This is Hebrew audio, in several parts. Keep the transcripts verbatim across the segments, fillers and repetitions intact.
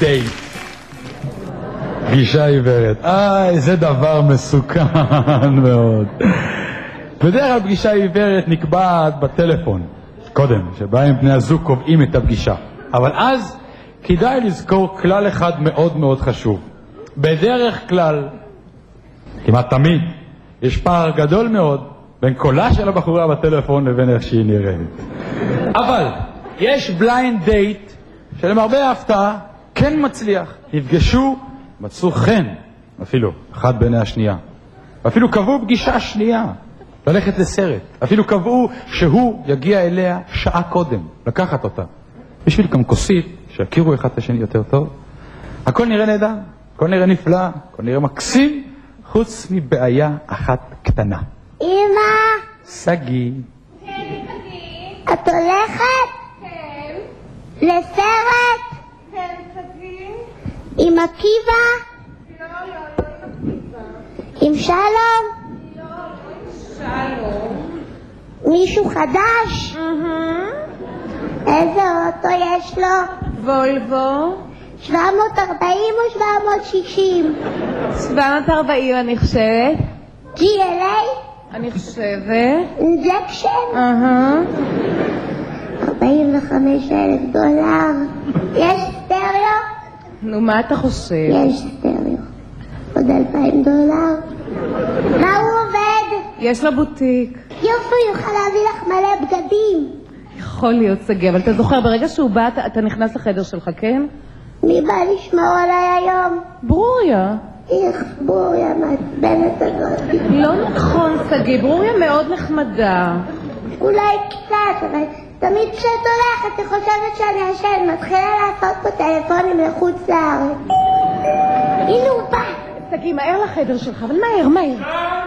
דייט. פגישה עיוורת. איי, זה דבר מסוכן מאוד. בדרך כלל פגישה עיוורת נקבעת בטלפון. קודם, שבהם בני הזוג קובעים את הפגישה. אבל אז כדאי לזכור כלל אחד מאוד מאוד חשוב. בדרך כלל, כמעט תמיד, יש פער גדול מאוד בין קולה של הבחורה בטלפון לבין איך שהיא נראית. אבל יש בליינד דייט שלמרבה ההפתעה כן מצליח. נפגשו, מצאו חן, אפילו אחד בעיני השנייה. ואפילו קבעו פגישה שנייה, ללכת לסרט. אפילו קבעו שהוא יגיע אליה שעה קודם, לקחת אותה. בשביל גם כוסית, שיכירו אחד את השני יותר טוב. הכל נראה נהדר, הכל נראה נפלא, הכל נראה מקסים, חוץ מבעיה אחת קטנה. אמא! סגי. כן, סגי. את הולכת? כן. לסרט? כן, סגי. עם עקיבא? לא, לא, לא עם עקיבא. עם שלום? לא, לא עם שלום. מישהו חדש? אהה. איזה אוטו יש לו? וולבו. שבע מאות ארבעים או שבע מאות שישים? שבע מאות ארבעים אני חושבת. ג'י אל איי? אני חושבת. אינג'קשן? אהה. ארבעים וחמישה אלף דולר. יש סטריאו? נו, מה אתה חושב? יש סטריאו. עוד אלפיים דולר. מה הוא עובד? יש לו בוטיק. יופי, הוא יוכל להביא לך מלא בגדים. יכול להיות סגי, אבל אתה זוכר, ברגע שהוא בא, אתה, אתה נכנס לחדר שלך, כן? מי בא לשמור עליי היום? ברוריה. איך ברוריה מעצבנת הזאת. לא נכון, סגי, ברוריה מאוד נחמדה. אולי קצת, אבל תמיד כשאת הולכת, היא חושבת שאני אשן, מתחילה לעשות פה טלפונים לחוץ לארץ. הנה הוא בא. סגי, מהר לחדר שלך, אבל מהר, מהר.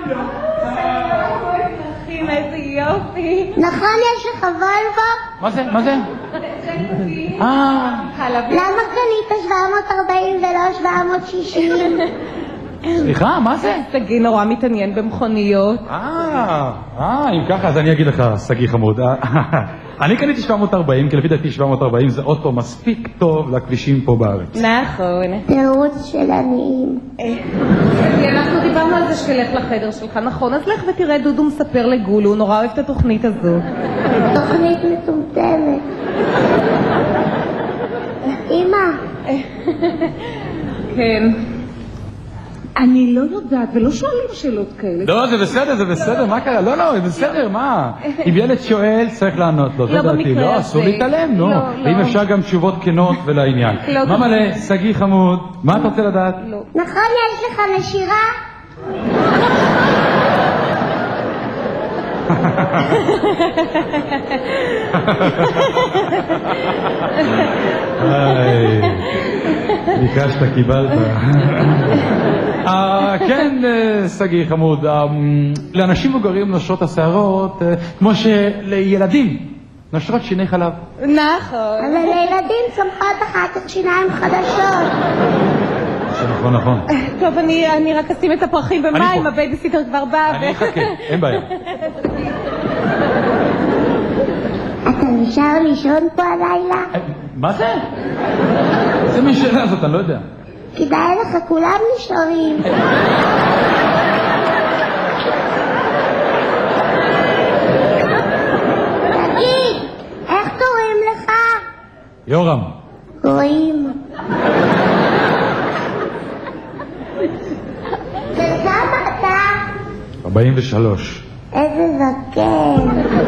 איזה יופי. נכון, יש לך וולבו? מה זה? מה זה? אה. למה קנית שבע מאות ארבעים ולא שבע מאות שישים? סליחה, מה זה? סגי נורא מתעניין במכוניות. אה, אה, אם ככה, אז אני אגיד לך, סגי חמוד. אני קניתי שבע מאות ארבעים, כי לפי דעתי שבע מאות ארבעים זה אוטו מספיק טוב לכבישים פה בארץ. נכון. תירוץ של עניים. אנחנו דיברנו על זה שתלך לחדר שלך, נכון? אז לך ותראה, דודו מספר לגולו, הוא נורא אוהב את התוכנית הזו. תוכנית מטומטמת. אמא. כן. אני לא יודעת, ולא שואלים שאלות כאלה. לא, זה בסדר, זה בסדר, מה קרה? לא, לא, זה בסדר, מה? אם ילד שואל, צריך לענות לו, זה דעתי. לא, אסור להתעלם, נו. ואם אפשר גם תשובות כנות ולעניין. מה מלא, סגי חמוד, מה אתה רוצה לדעת? נכון, יש לך נשירה? ביקשת, קיבלת. כן, סגי חמוד, לאנשים מבוגרים נושרות השערות כמו שלילדים נושרות שיני חלב. נכון. אבל לילדים צומחות אחר כך שיניים חדשות. נכון, נכון. טוב, אני רק אשים את הפרחים במים, הבייביסיטר כבר בא. אני אחכה, אין בעיה. אתה נשאר לישון פה הלילה? מה זה? זה משאלה הזאת, אני לא יודע. כדאי לך, כולם נשארים. תגיד, איך קוראים לך? יורם. רואים. של כמה אתה? ארבעים ושלוש. איזה זקן.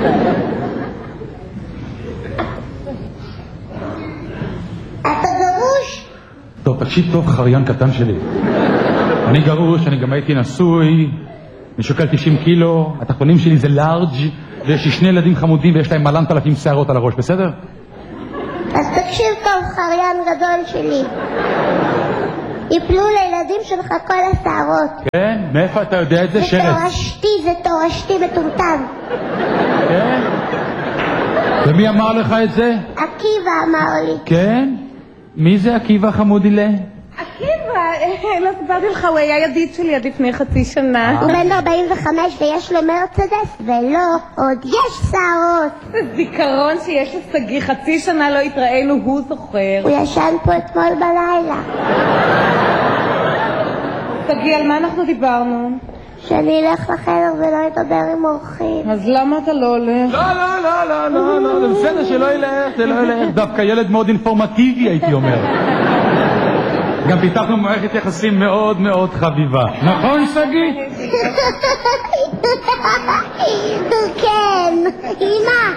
אתה גרוש? טוב, תקשיב טוב, חריין קטן שלי. אני גרוש, אני גם הייתי נשוי, אני שוקל תשעים קילו, התחתונים שלי זה לארג' ויש לי שני ילדים חמודים ויש להם מלנת אלפים שערות על הראש, בסדר? אז תקשיב טוב, חריין גדול שלי. יפלו לילדים שלך כל השערות. כן? מאיפה אתה יודע את זה? זה שרץ. תורשתי, זה תורשתי מטומטם. כן? ומי אמר לך את זה? עקיבא אמר לי. כן? מי זה עקיבא חמודילה? עקיבא, לא סיפרתי לך, הוא היה ידיד שלי עד לפני חצי שנה. הוא בן ארבעים וחמש ויש לו מרצדס, ולא, עוד יש שערות. זה זיכרון שיש לשגיא, חצי שנה לא התראינו, הוא זוכר. הוא ישן פה אתמול בלילה. שגיא, על מה אנחנו דיברנו? שאני אלך לחדר ולא אדבר עם אורחים. אז למה אתה לא הולך? לא, לא, לא, לא, לא, לא, זה בסדר שלא ילך, זה לא ילך. דווקא ילד מאוד אינפורמטיבי, הייתי אומר. גם פיתחנו מערכת יחסים מאוד מאוד חביבה. נכון, שגיא? כן, אמא.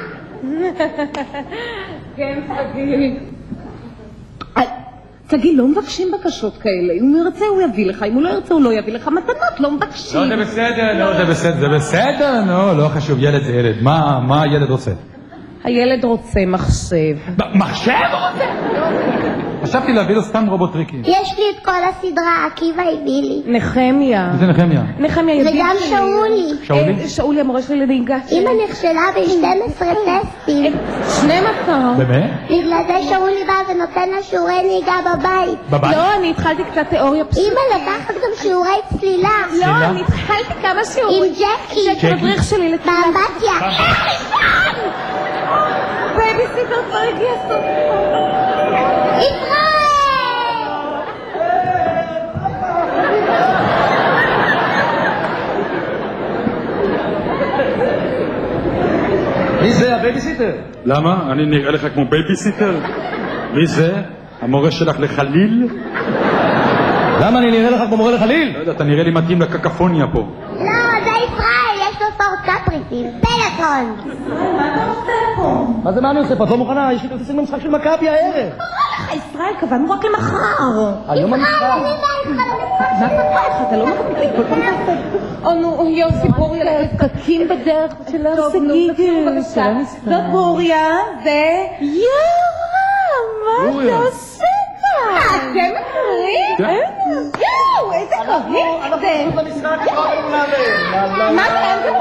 כן, שגיא. שגיא, לא מבקשים בקשות כאלה. אם הוא ירצה הוא יביא לך, אם הוא לא ירצה הוא לא יביא לך. מתנות לא מבקשים. לא, זה בסדר, לא, זה בסדר, זה בסדר, לא, לא חשוב, ילד זה ילד. מה, מה הילד רוצה? הילד רוצה מחשב. מחשב הוא רוצה? חשבתי להביא לו סתם רובוטריקים. יש לי את כל הסדרה, עקיבא הביא לי. נחמיה. זה נחמיה. נחמיה ידיד שלי. וגם שאולי. שאולי? שאולי המורה שלי לנהיגה. אמא נכשלה ב-שנים עשר טסטים. שנים עשר? באמת? בגלל זה שאולי בא ונותן לה שיעורי נהיגה בבית. בבית? לא, אני התחלתי קצת תיאוריה פשוט. אמא לקחת גם שיעורי צלילה. לא, אני התחלתי כמה שיעורים. עם ג'קי. של מדריך שלי לצלילה. באמבטיה. בייביסיטר כבר הגיע סוף. ישראל! מי זה הבייביסיטר? למה? אני נראה לך כמו בייביסיטר? מי זה? המורה שלך לחליל? למה אני נראה לך כמו מורה לחליל? לא יודע, אתה נראה לי מתאים לקקפוניה פה. לא, זה ישראל, יש לו סורצה פריטים. פלאפון. מה זה מה אני עושה פה? את לא מוכנה? יש לי כרטיסים במשחק של מכבי הערב. ישראל, קבענו רק למחר. היום המשחק. מה קרה לך? אתה לא מקבל כל פעם תעשה. או נו, יוסי בוריה, פקקים בדרך של השגיא. זאת בוריה, זה... יואו, מה אתה עושה כאן? אתם מכירים? יואו, איזה קרבים זה. אנחנו במשחק כבר נעלה. מה זה?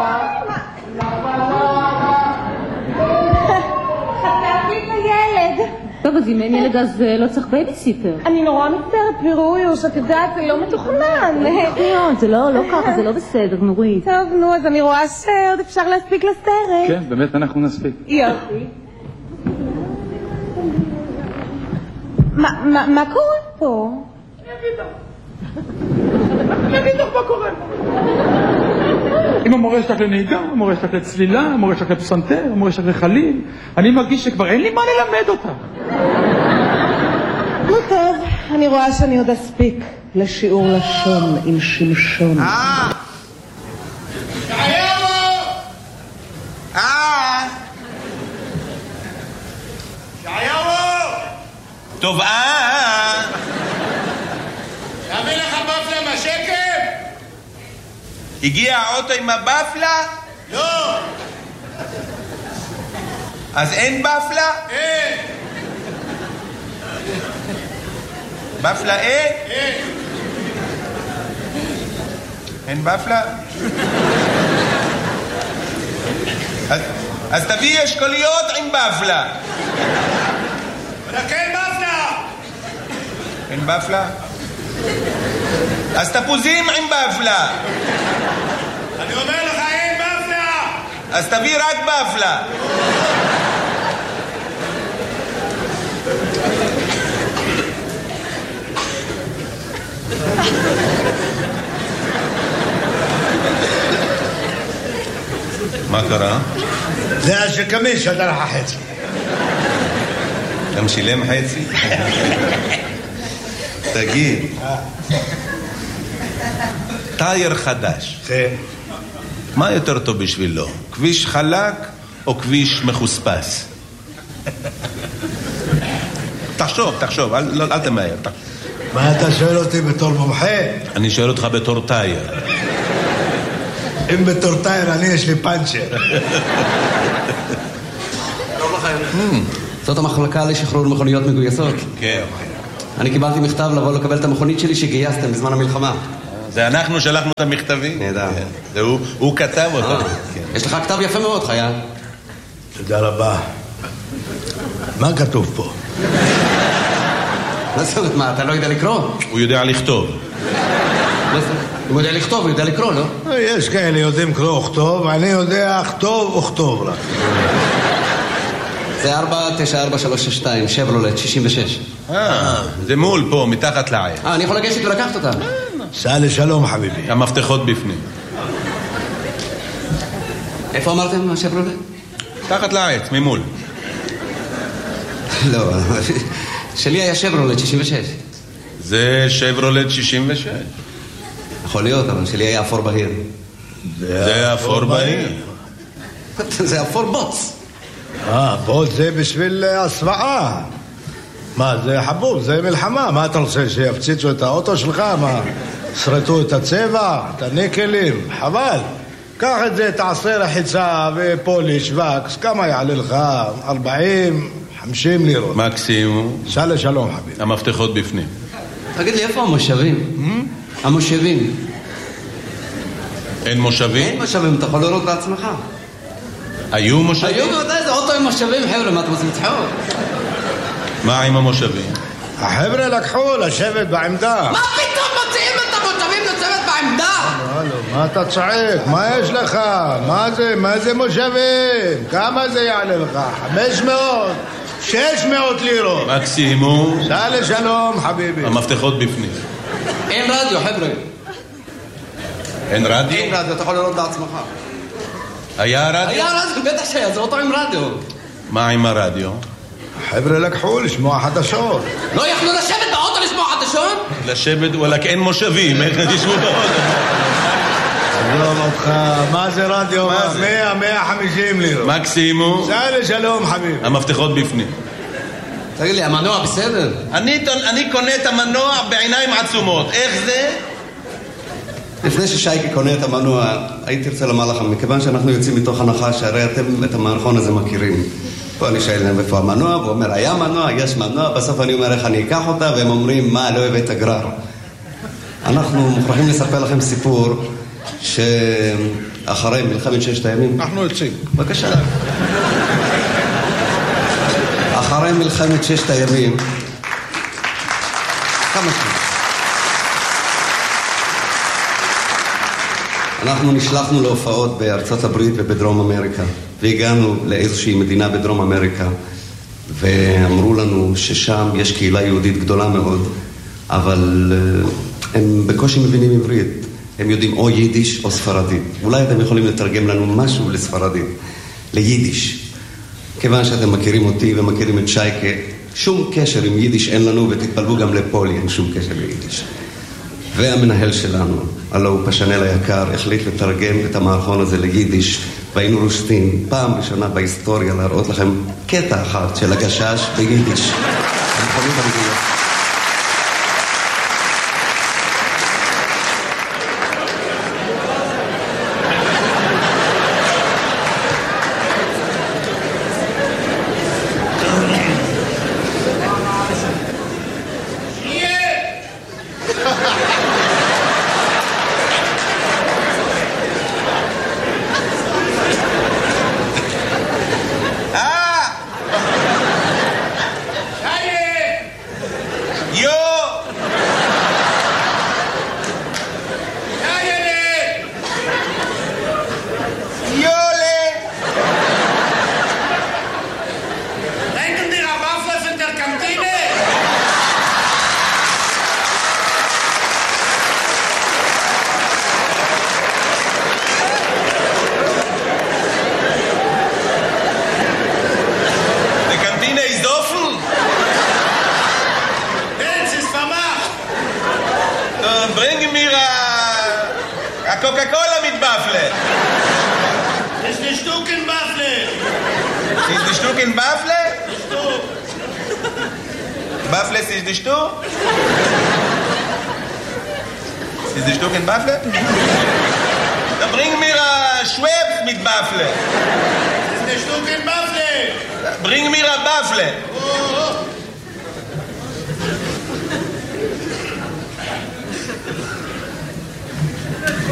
חטפתי את הילד. טוב, אז אם אין ילד אז לא צריך בייביסיטר. אני נורא מצטערת, פירויוש, את יודעת, זה לא מתוכנן. זה לא, לא ככה, זה לא בסדר, נורית. טוב, נו, אז אני רואה שעוד אפשר להספיק לסרט. כן, באמת אנחנו נספיק. יופי. מה קורה פה? אני אגיד לך מה קורה. אם המורה שלך לנהיגה, המורה שלך לצלילה, המורה שלך לפסנתר, המורה שלך לחליל, אני מרגיש שכבר אין לי מה ללמד אותה. נו טוב, אני רואה שאני עוד אספיק לשיעור לשון עם שמשון. אה! שעיירו! אה! שעיירו! טוב, אה! תביא לך בפלה מהשקם? הגיע האוטו עם הבפלה? לא! אז אין בפלה? אין! בפלה אין? אין! אין בפלה? אז, אז תביא אשכוליות עם בפלה. רק אין בפלה! אין בפלה? אז תפוזים עם בפלה. אני אומר לך אין בפלה! אז תביא רק בפלה. מה קרה? זה השקמי שאתה לך חצי. אתה משילם חצי? תגיד, טייר חדש, כן. מה יותר טוב בשבילו? כביש חלק או כביש מחוספס? תחשוב, תחשוב, אל, לא, אל תמהר. מה אתה שואל אותי בתור מומחה? אני שואל אותך בתור טייר. אם בתור טייר אני יש לי פאנצ'ר. זאת המחלקה לשחרור מכוניות מגויסות. כן. אני קיבלתי מכתב לבוא לקבל את המכונית שלי שגייסתם בזמן המלחמה. זה אנחנו שלחנו את המכתבים? נהדר. זה הוא, הוא כתב אותם. יש לך כתב יפה מאוד, חייל. תודה רבה. מה כתוב פה? מה זאת אומרת, מה, אתה לא יודע לקרוא? הוא יודע לכתוב. אם הוא יודע לכתוב, הוא יודע לקרוא, לא? יש כאלה יודעים קרוא וכתוב, אני יודע כתוב וכתוב לך. זה ארבע תשע ארבע שלוש שש שתיים, שברולט, שישים ושש. אה, זה מול פה, מתחת לעץ. אה, אני יכול לגשת ולקחת אותה. סע לשלום חביבי. המפתחות בפנים. איפה אמרתם, שברולט? מתחת לעץ, ממול. לא, שלי היה שברולט, שישים ושש. זה שברולט שישים ושש. יכול להיות, אבל שלי היה אפור בהיר. זה אפור בהיר. זה אפור בוץ. אה, בוץ זה בשביל הסוואה. מה, זה חבוב, זה מלחמה. מה אתה רוצה, שיפציצו את האוטו שלך? מה, שרטו את הצבע, את הניקלים? חבל. קח את זה, תעשה רחיצה ופוליש וקס. כמה יעלה לך? ארבעים, חמישים לירות. מקסימום. סע לשלום חביבי. המפתחות בפנים. תגיד לי, איפה המושבים? המושבים. אין מושבים? אין מושבים, אתה יכול לראות בעצמך. היו מושבים? היו בוודאי, זה אוטו עם מושבים, חבר'ה, מה אתם עושים צחוק? מה עם המושבים? החבר'ה לקחו לשבת בעמדה. מה פתאום מוציאים את המושבים לשבת בעמדה? מה אתה צועק? מה יש לך? מה זה? מה זה מושבים? כמה זה יעלה לך? חמש מאות? שש מאות לירות. מקסימום. סע לשלום חביבי. המפתחות בפנים. אין רדיו, חבר'ה. אין רדיו? אין רדיו, אתה יכול לראות בעצמך. היה רדיו? היה רדיו, בטח שהיה, זה אוטו עם רדיו. מה עם הרדיו? החבר'ה לקחו לשמוע חדשות. לא יכלו לשבת באוטו לשמוע חדשות? לשבת, וואלק, אין מושבים, איך תשבו באוטו? עזוב אותך, מה זה רדיו? מה זה? מאה, מאה חמישים לירות. מקסימום. סע לשלום חביבי. המפתחות בפנים. תגיד לי, המנוע בסדר? אני, אני קונה את המנוע בעיניים עצומות. איך זה? לפני ששייקי קונה את המנוע, הייתי רוצה לומר לכם, מכיוון שאנחנו יוצאים מתוך הנחה שהרי אתם את המערכון הזה מכירים. פה אני שואל להם איפה המנוע, והוא אומר, היה מנוע, יש מנוע, בסוף אני אומר איך אני אקח אותה, והם אומרים, מה, לא הבאת גרר. אנחנו מוכרחים לספר לכם סיפור שאחרי מלחמת ששת הימים... אנחנו יוצאים. בבקשה. אחרי מלחמת ששת הימים... כמה שנים? אנחנו נשלחנו להופעות בארצות הברית ובדרום אמריקה, והגענו לאיזושהי מדינה בדרום אמריקה, ואמרו לנו ששם יש קהילה יהודית גדולה מאוד, אבל הם בקושי מבינים עברית. הם יודעים או יידיש או ספרדית. אולי אתם יכולים לתרגם לנו משהו לספרדית, ליידיש. כיוון שאתם מכירים אותי ומכירים את שייקה, שום קשר עם יידיש אין לנו, ותתפלבו גם לפולי, אין שום קשר ליידיש. והמנהל שלנו, הלא הוא פשנל היקר, החליט לתרגם את המערכון הזה ליידיש, והיינו רושטים פעם ראשונה בהיסטוריה להראות לכם קטע אחד של הגשש ביידיש. המכונית המדויקת. Bring mir a Baffle.